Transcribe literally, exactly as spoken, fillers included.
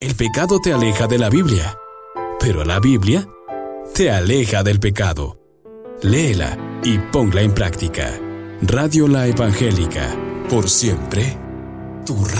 El pecado te aleja de la Biblia, pero la Biblia te aleja del pecado. Léela y ponla en práctica. Radio La Evangélica, por siempre, tu radio.